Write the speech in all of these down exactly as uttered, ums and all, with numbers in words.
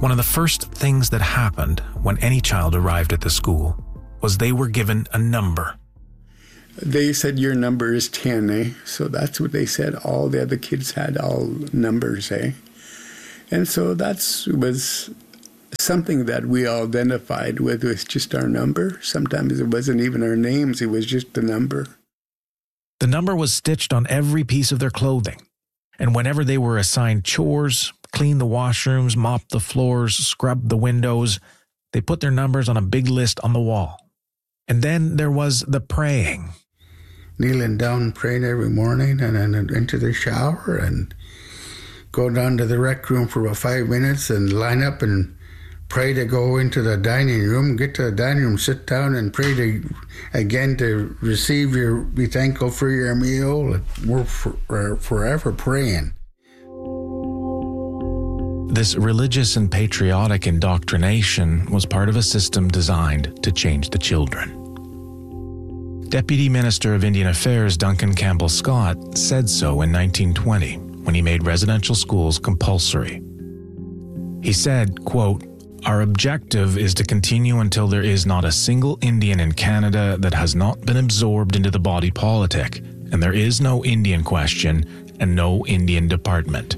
One of the first things that happened when any child arrived at the school was they were given a number. They said, your number is ten, eh? So that's what they said. All the other kids had all numbers, eh? And so that was something that we all identified with, was just our number. Sometimes it wasn't even our names, it was just the number. The number was stitched on every piece of their clothing. And whenever they were assigned chores, clean the washrooms, mop the floors, scrub the windows, they put their numbers on a big list on the wall. And then there was the praying. Kneeling down, praying every morning, and then into the shower, and go down to the rec room for about five minutes and line up and pray to go into the dining room, get to the dining room, sit down and pray to, again, to receive your, be thankful for your meal. We're for, forever praying. This religious and patriotic indoctrination was part of a system designed to change the children. Deputy Minister of Indian Affairs Duncan Campbell Scott said so in nineteen twenty when he made residential schools compulsory. He said, quote, "Our objective is to continue until there is not a single Indian in Canada that has not been absorbed into the body politic, and there is no Indian question and no Indian department."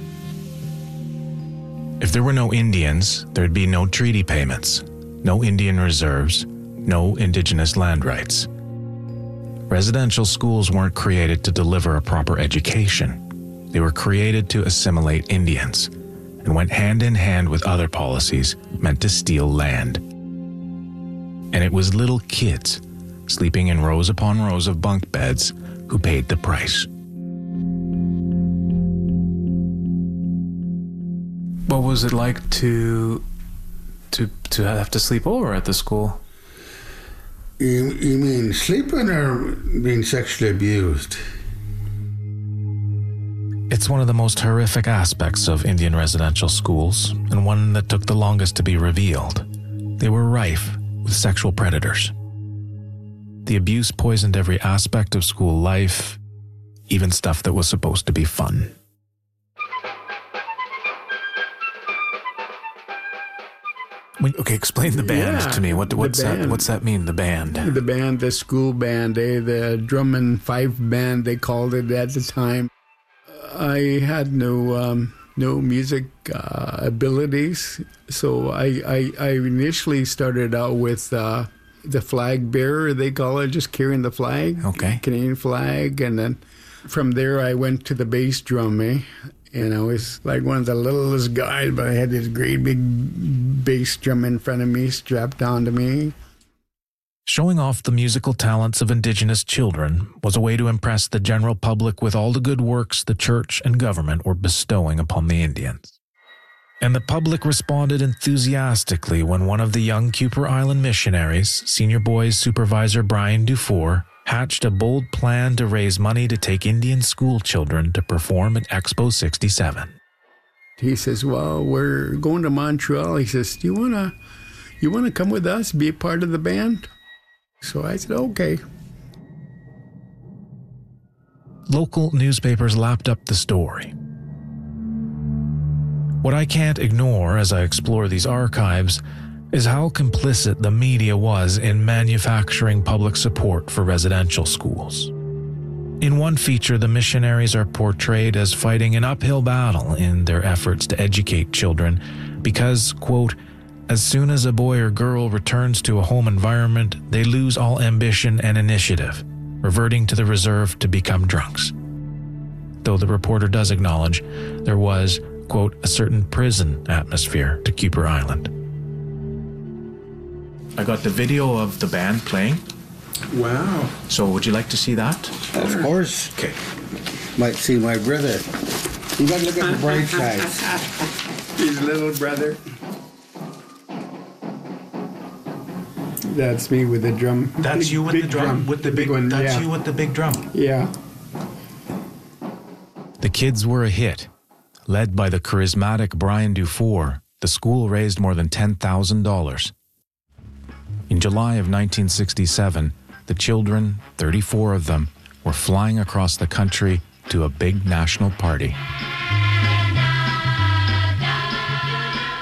If there were no Indians, there'd be no treaty payments, no Indian reserves, no Indigenous land rights. Residential schools weren't created to deliver a proper education. They were created to assimilate Indians and went hand in hand with other policies meant to steal land. And it was little kids sleeping in rows upon rows of bunk beds who paid the price. What was it like to to to have to sleep over at the school? You, you mean sleeping or being sexually abused? It's one of the most horrific aspects of Indian residential schools, and one that took the longest to be revealed. They were rife with sexual predators. The abuse poisoned every aspect of school life, even stuff that was supposed to be fun. When, okay, explain the band Yeah, to me. What what's band. that? What's that mean? The band. The band, the school band, eh? The drum and fife band, they called it at the time. I had no um, no music uh, abilities, so I, I I initially started out with uh, the flag bearer, they call it, just carrying the flag, Okay. Canadian flag, and then from there I went to the bass drum, eh? And I was like one of the littlest guys, but I had this great big bass drum in front of me, strapped onto me. Showing off the musical talents of Indigenous children was a way to impress the general public with all the good works the church and government were bestowing upon the Indians. And the public responded enthusiastically when one of the young Kuper Island missionaries, Senior Boys Supervisor Brian Dufour, hatched a bold plan to raise money to take Indian school children to perform at Expo sixty-seven. He says, well, we're going to Montreal. He says, do you want to you want to come with us, be a part of the band? So I said, okay. Local newspapers lapped up the story. What I can't ignore as I explore these archives is how complicit the media was in manufacturing public support for residential schools. In one feature, the missionaries are portrayed as fighting an uphill battle in their efforts to educate children because, quote, as soon as a boy or girl returns to a home environment, they lose all ambition and initiative, reverting to the reserve to become drunks. Though the reporter does acknowledge there was, quote, a certain prison atmosphere to Kuper Island. I got the video of the band playing. Wow. So would you like to see that? Of course. Okay. Might see my brother. You gotta look at the bright sides. His little brother. That's me with the drum. That's Big- you with big the drum, with the big, one. that's yeah. you with the big drum. Yeah. The kids were a hit. Led by the charismatic Brian Dufour, the school raised more than ten thousand dollars. In July of nineteen sixty-seven, the children, thirty-four of them, were flying across the country to a big national party.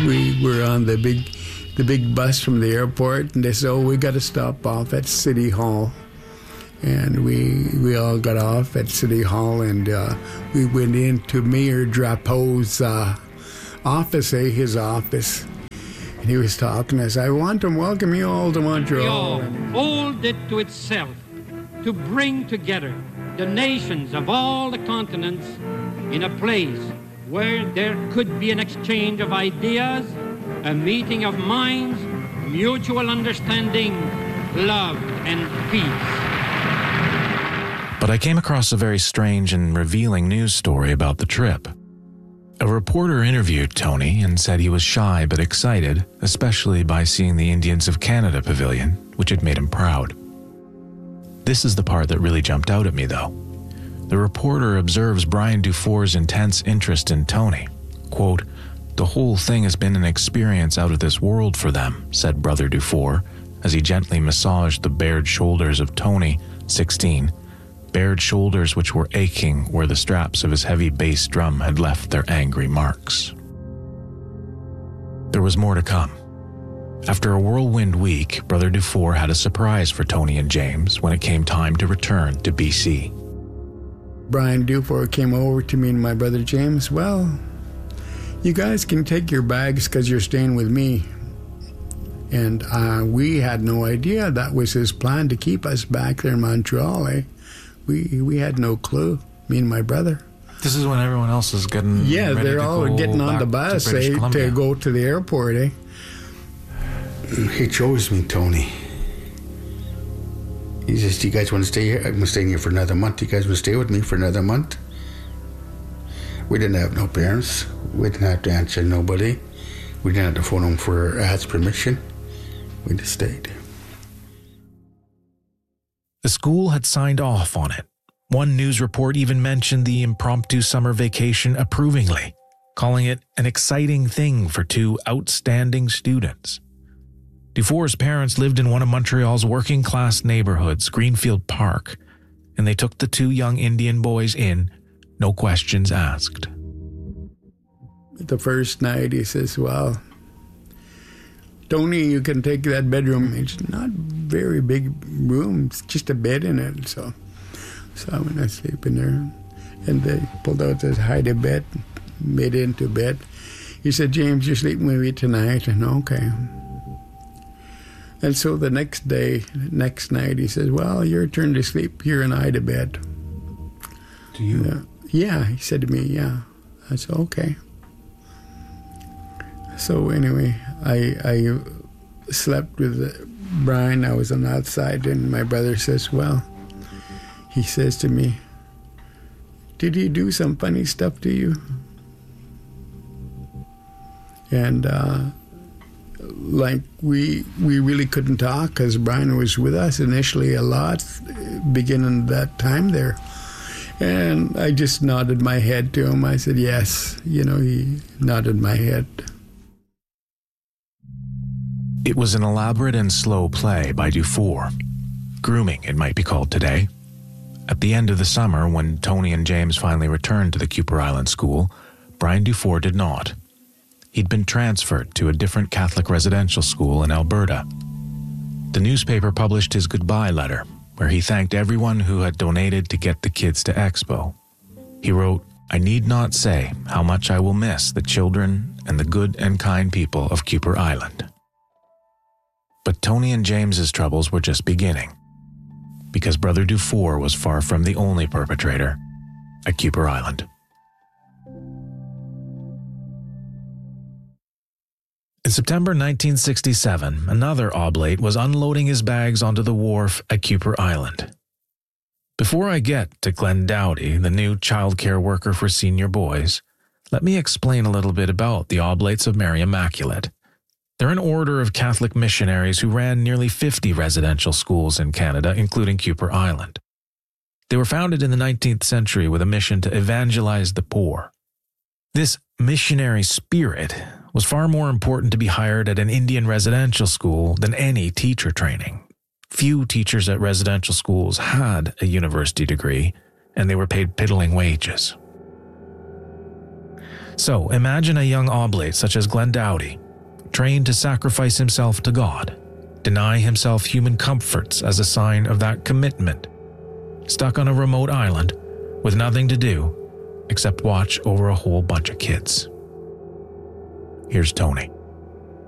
we were on the big, the big bus from the airport, and they said, "Oh, we got to stop off at City Hall." And we we all got off at City Hall, and uh, we went into Mayor Drapeau's uh, office, eh, his office. And he was talking to us. "I want to welcome you all to Montreal." Montreal owed it to itself to bring together the nations of all the continents in a place where there could be an exchange of ideas, a meeting of minds, mutual understanding, love, and peace. But I came across a very strange and revealing news story about the trip. A reporter interviewed Tony and said he was shy but excited, especially by seeing the Indians of Canada pavilion, which had made him proud. This is the part that really jumped out at me, though. The reporter observes Brian Dufour's intense interest in Tony. Quote, "The whole thing has been an experience out of this world for them," said Brother Dufour, as he gently massaged the bared shoulders of Tony, sixteen, bared shoulders which were aching where the straps of his heavy bass drum had left their angry marks. There was more to come. After a whirlwind week, Brother Dufour had a surprise for Tony and James when it came time to return to B C. Brian Dufour came over to me and my brother James. "Well, you guys can take your bags because you're staying with me." And uh, we had no idea that was his plan, to keep us back there in Montreal. Eh? We we had no clue, me and my brother. This is when everyone else is getting Yeah, ready they're to all go getting on back the bus, to, eh, to go to the airport. Eh? He chose me, Tony. He says, "Do you guys want to stay here? I'm staying here for another month. You guys want to stay with me for another month?" We didn't have no parents. We didn't have to answer nobody. We didn't have to phone them for ask permission. We just stayed. The school had signed off on it. One news report even mentioned the impromptu summer vacation approvingly, calling it an exciting thing for two outstanding students. Dufour's parents lived in one of Montreal's working-class neighborhoods, Greenfield Park, and they took the two young Indian boys in, no questions asked. The first night, he says, "Well, Tony, you can take that bedroom." It's not very big room, it's just a bed in it. So, so I went to sleep in there, and they pulled out this hide bed, made it into bed. He said, "James, you're sleeping with me tonight." And okay. And so the next day, next night, he says, "Well, your turn to sleep here in Ida bed." Do you? Yeah, yeah, he said to me, "Yeah." I said, "Okay." So anyway, I I slept with Brian. I was on the outside, and my brother says, "Well," he says to me, "Did he do some funny stuff to you?" And uh, like we we really couldn't talk because Brian was with us initially a lot, beginning that time there. And I just nodded my head to him. I said, "Yes." You know, he nodded my head. It was an elaborate and slow play by Dufour. Grooming, it might be called today. At the end of the summer, when Tony and James finally returned to the Kuper Island school, Brian Dufour did not. He'd been transferred to a different Catholic residential school in Alberta. The newspaper published his goodbye letter, where he thanked everyone who had donated to get the kids to Expo. He wrote, "I need not say how much I will miss the children and the good and kind people of Kuper Island." But Tony and James's troubles were just beginning, because Brother Dufour was far from the only perpetrator at Kuper Island. In September nineteen sixty-seven, another oblate was unloading his bags onto the wharf at Kuper Island. Before I get to Glenn Dowdy, the new childcare worker for senior boys, let me explain a little bit about the Oblates of Mary Immaculate. They're an order of Catholic missionaries who ran nearly fifty residential schools in Canada, including Kuper Island. They were founded in the nineteenth century with a mission to evangelize the poor. This missionary spirit was far more important to be hired at an Indian residential school than any teacher training. Few teachers at residential schools had a university degree, and they were paid piddling wages. So imagine a young oblate such as Glenn Doughty, trained to sacrifice himself to God, deny himself human comforts as a sign of that commitment, stuck on a remote island with nothing to do except watch over a whole bunch of kids. Here's Tony.